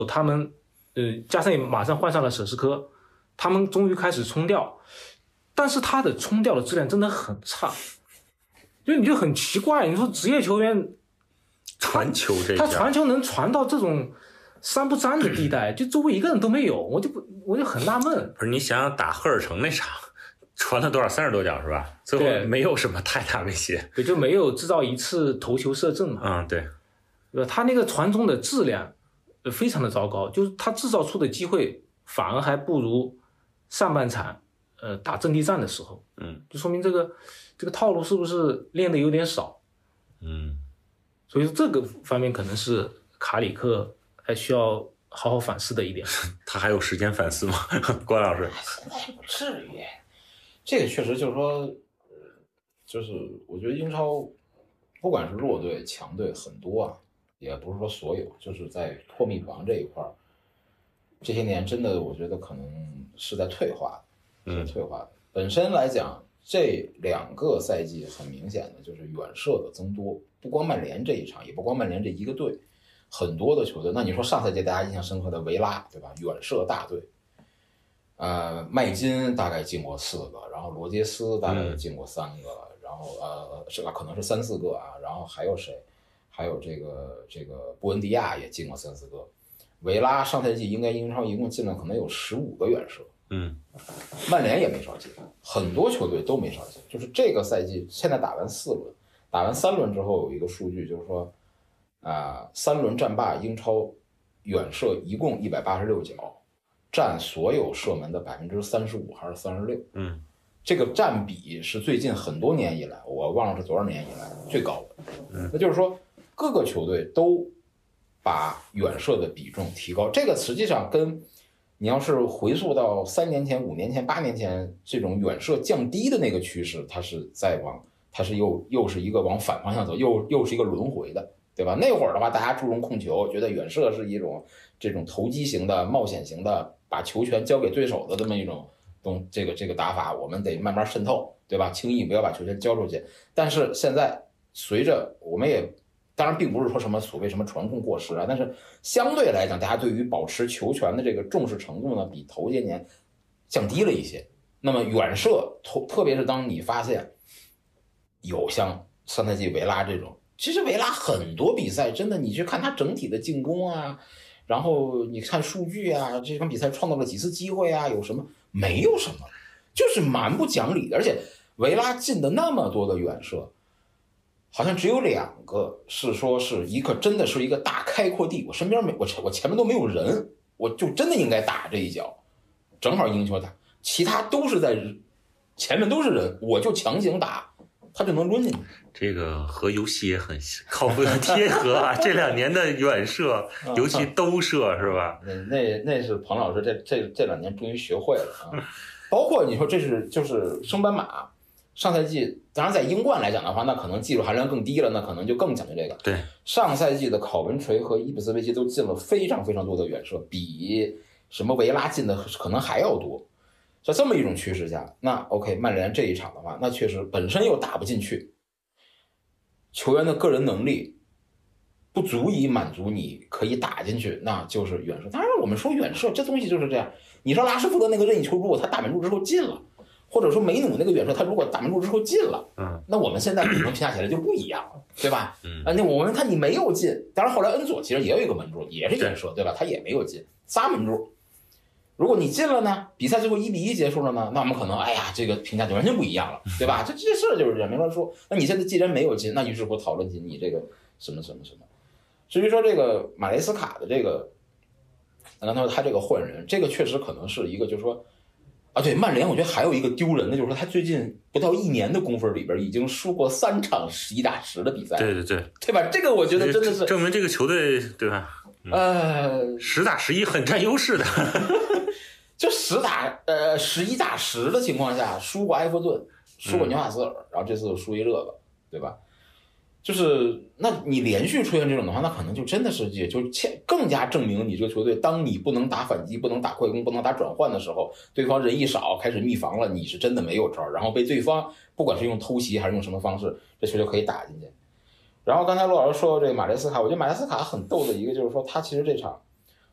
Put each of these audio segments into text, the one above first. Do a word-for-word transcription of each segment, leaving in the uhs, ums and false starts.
他们呃加上也马上换上了舍斯科，他们终于开始冲吊，但是他的冲吊的质量真的很差，就你就很奇怪，你说职业球员传球这他传球能传到这种三不沾的地带，就周围一个人都没有，我就不我就很纳闷。 不是你想想打赫尔城那场传了多少三十多脚是吧？最后没有什么太大威胁， 对，就没有制造一次头球射正嘛。 嗯，对， 对吧？他那个传中的质量非常的糟糕，就是他制造出的机会反而还不如上半场呃打阵地战的时候， 嗯， 就说明这个这个套路是不是练的有点少， 嗯， 所以说这个方面可能是卡里克还需要好好反思的一点。 他还有时间反思吗？关老师， 不至于，这个确实就是说，呃，就是我觉得英超不管是弱队强队很多啊，也不是说所有，就是在破密防这一块儿，这些年真的我觉得可能是在退化的，是退化的。本身来讲，这两个赛季很明显的就是远射的增多，不光曼联这一场，也不光曼联这一个队，很多的球队。那你说上赛季大家印象深刻的维拉，对吧？远射大队。呃，麦金大概进过四个，然后罗杰斯大概进过三个，嗯、然后呃，是吧？可能是三四个啊，然后还有谁？还有这个这个布恩迪亚也进过三四个。维拉上赛季应该英超一共进了可能有十五个远射， 嗯， 曼联也没少进，很多球队都没少进。就是这个赛季现在打完四轮，打完三轮之后有一个数据，就是说啊、呃，三轮战罢英超远射一共一百八十六脚。占所有射门的百分之三十五还是三十六？ 嗯， 这个占比是最近很多年以来，我忘了是多少年以来最高的。嗯，那就是说各个球队都把远射的比重提高。这个实际上跟你要是回溯到三年前、五年前、八年前这种远射降低的那个趋势，它是在往，它是又又是一个往反方向走，又又是一个轮回的。对吧？那会儿的话，大家注重控球，觉得远射是一种这种投机型的、冒险型的，把球权交给对手的这么一种东这个这个打法，我们得慢慢渗透，对吧？轻易不要把球权交出去。但是现在随着我们也，当然并不是说什么所谓什么传控过时啊，但是相对来讲，大家对于保持球权的这个重视程度呢，比头些年降低了一些。那么远射，特别是当你发现有像上赛季维拉这种。其实维拉很多比赛真的，你去看他整体的进攻啊，然后你看数据啊，这场比赛创造了几次机会啊，有什么？没有什么，就是蛮不讲理的。而且维拉进的那么多的远射，好像只有两个是说是一个真的是一个大开阔地，我身边没我我前面都没有人，我就真的应该打这一脚，正好赢球打，其他都是在前面都是人，我就强行打。他就能抡进去， 这个和游戏也很靠谱的贴合啊！这两年的远射，尤其兜射是吧？ 那那那是彭老师这这这两年终于学会了啊！包括你说这是就是升班马，上赛季当然在英冠来讲的话，那可能技术含量更低了，那可能就更讲究这个。 对， 上赛季的考文垂和伊布斯维奇都进了非常非常多的远射，比什么维拉进的可能还要多。在这么一种趋势下，那 OK， 曼联这一场的话，那确实本身又打不进去，球员的个人能力不足以满足你可以打进去，那就是远射。当然，我们说远射这东西就是这样。你说拉什福德那个任意球，如果他打门柱之后进了，或者说梅努那个远射，他如果打门柱之后进了， 嗯， 那我们现在可能评价起来就不一样了，对吧？ 嗯， 啊，那我们看你没有进，当然后来恩佐其实也有一个门柱，也是远射，对吧？他也没有进，仨门柱。如果你进了呢，比赛最后一比一结束了呢，那我们可能哎呀，这个评价就完全不一样了，对吧？这这事儿就是这样，没法说。那你现在既然没有进，那于是乎讨论起你这个什么什么什么。至于说这个马雷斯卡的这个，刚才说他这个换人，这个确实可能是一个，就是说啊，对曼联，我觉得还有一个丢人的，就是说他最近不到一年的功夫里边，已经输过三场十一打十的比赛， 对对对， 对吧？这个我觉得真的是证明这个球队，对吧？ 嗯、呃， 十打十一很占优势的。 就十打呃十一打十的情况下，输过埃弗顿，输过纽卡斯尔，嗯、然后这次输一这个，对吧？就是那你连续出现这种的话，那可能就真的是也就更加证明你这个球队，当你不能打反击、不能打快攻、不能打转换的时候，对方人一少开始密防了，你是真的没有招，然后被对方不管是用偷袭还是用什么方式，这球就可以打进去。然后刚才陆老师说这个马雷斯卡，我觉得马雷斯卡很逗的一个就是说，他其实这场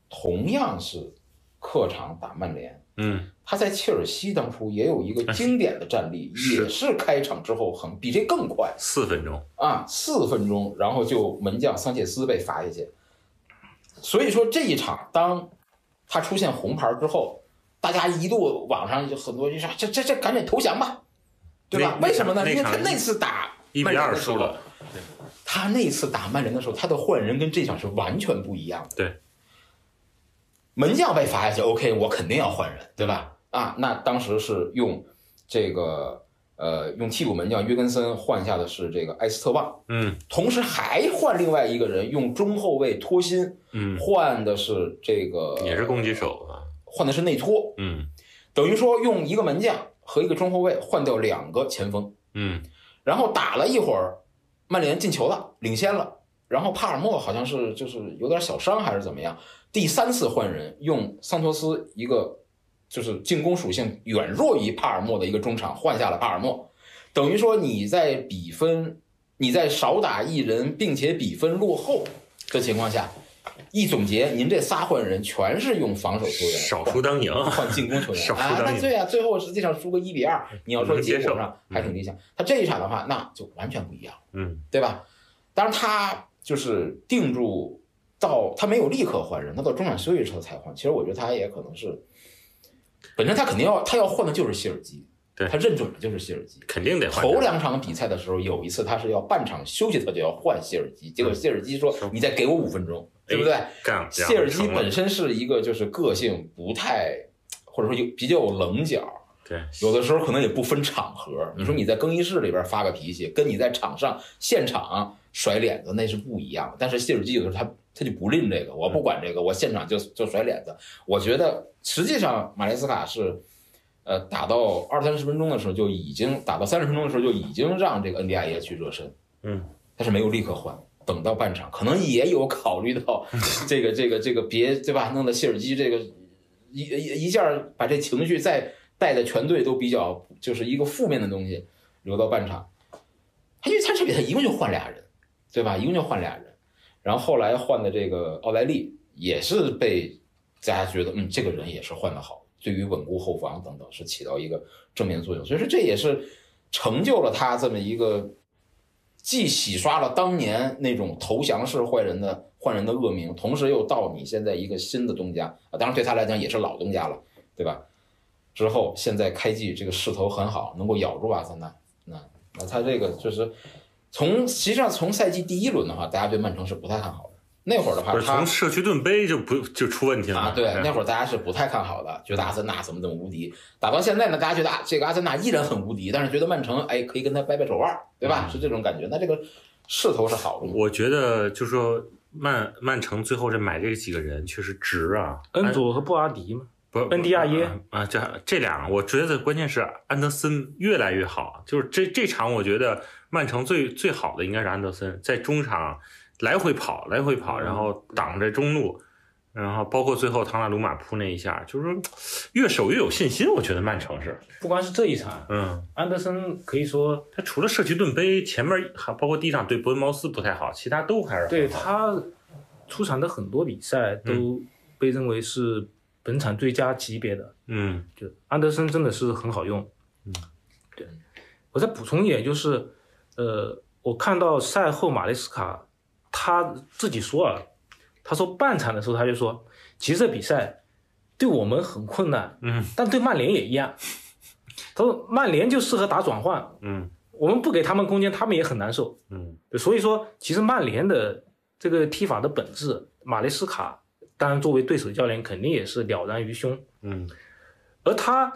同样是客场打曼联， 嗯， 他在切尔西当初也有一个经典的战例， 是也是开场之后很比这更快四分钟啊，四分钟，然后就门将桑切斯被罚下去。所以说这一场，当他出现红牌之后，大家一度网上就很多就说这这这赶紧投降吧，对吧？为什么呢？因为他那次打一比二输了， 他那次打曼联的时候，他的换人跟这场是完全不一样的。 对， 门将被罚下去 ，OK， 我肯定要换人，对吧？啊，那当时是用这个呃用替补门将约根森换下的是这个埃斯特旺， 嗯， 同时还换另外一个人，用中后卫托辛， 嗯， 换的是这个也是攻击手啊， 换的是内托， 嗯， 等于说用一个门将和一个中后卫换掉两个前锋， 嗯， 然后打了一会儿，曼联进球了，领先了，然后帕尔默好像是就是有点小伤还是怎么样，第三次换人用桑托斯一个就是进攻属性远弱于帕尔默的一个中场换下了帕尔默，等于说你在比分你在少打一人并且比分落后的情况下，一总结您这仨换人全是用防守球员少输当赢换进攻球员少输啊， 当赢那对啊，最后实际上输个一比二，你要说结果上还挺理想，他这一场的话那就完全不一样， 嗯， 对吧？当然他就是定住到他没有立刻换人，他到中场休息之后才换。其实我觉得他也可能是，本身他肯定要他要换的就是希尔基， 对， 他认准的就是希尔基， 肯定得换。 头两场比赛的时候，有一次他是要半场休息他就要换希尔基，结果希尔基说：“你再给我五分钟，对不对？”希尔基本身是一个就是个性不太，或者说有比较有棱角。 对， 有的时候可能也不分场合。你说你在更衣室里边发个脾气，跟你在场上现场甩脸子那是不一样的。但是希尔基有的时候他他就不吝这个，我不管这个，我现场就就甩脸子。我觉得实际上马雷斯卡是，呃，打到二三十分钟的时候就已经打到三十分钟的时候就已经让这个恩迪亚耶去热身， 嗯， 但是没有立刻换，等到半场，可能也有考虑到这个这个这个别对吧，弄得希尔基这个一一一下把这情绪再。带的全队都比较就是一个负面的东西留到半场，因为他这比赛一共就换俩人，对吧？一共就换俩人，然后后来换的这个奥莱利也是被大家觉得，嗯，这个人也是换得好，对于稳固后防等等是起到一个正面作用，所以说这也是成就了他这么一个既洗刷了当年那种投降式换人的换人的恶名，同时又到你现在一个新的东家啊，当然对他来讲也是老东家了，对吧？之后现在开季这个势头很好，能够咬住阿森纳，那那他这个就是从实际上从赛季第一轮的话，大家对曼城是不太看好的。那会儿的话，他从社区盾杯就不就出问题了啊，对，那会儿大家是不太看好的，觉得阿森纳怎么怎么无敌。打到现在呢，大家觉得啊，这个阿森纳依然很无敌，但是觉得曼城哎可以跟他掰掰手腕，对吧？是这种感觉。那这个势头是好的。 我觉得就是说曼曼城最后这买这几个人确实值啊， 恩佐和布阿迪嘛。 不， 恩迪亚耶啊，啊这这俩，我觉得关键是安德森越来越好。就是这这场，我觉得曼城最最好的应该是安德森，在中场来回跑，来回跑，然后挡着中路，然后包括最后唐纳鲁马扑那一下，就是说越守越有信心。我觉得曼城是， 不光是这一场， 嗯， 安德森可以说他除了社区盾杯前面还包括第一场对伯恩茅斯不太好，其他都还是对他出场的很多比赛都被认为是本场最佳级别的， 嗯， 就安德森真的是很好用， 嗯， 对。我再补充一点，就是呃，我看到赛后马雷斯卡他自己说了，他说半场的时候他就说，其实这比赛对我们很困难， 嗯， 但对曼联也一样。他说曼联就适合打转换， 嗯， 我们不给他们空间，他们也很难受， 嗯， 所以说其实曼联的这个踢法的本质，马雷斯卡当然作为对手教练肯定也是了然于胸， 嗯， 而他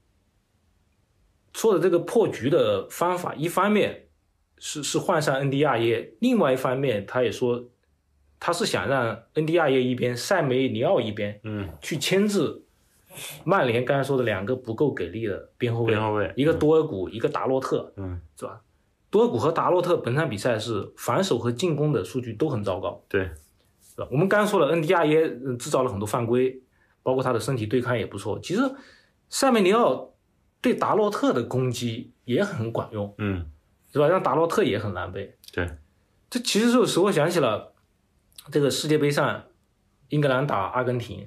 说的这个破局的方法，一方面是是换上恩迪亚耶，另外一方面他也说他是想让恩迪亚耶一边，塞梅尼奥一边， 嗯， 去牵制曼联刚才说的两个不够给力的边后卫， 边后卫一个多尔古，嗯、一个达洛特， 嗯， 是吧？多尔古和达洛特本场比赛是防守和进攻的数据都很糟糕， 对， 是吧？我们刚说了，恩迪亚耶制造了很多犯规，包括他的身体对抗也不错。其实塞梅尼奥对达洛特的攻击也很管用， 嗯， 是吧？让达洛特也很狼狈。 对， 这其实就使我想起了这个世界杯上英格兰打阿根廷，